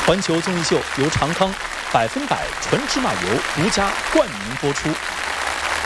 环球综艺秀由长康100%纯芝麻油独家冠名播出。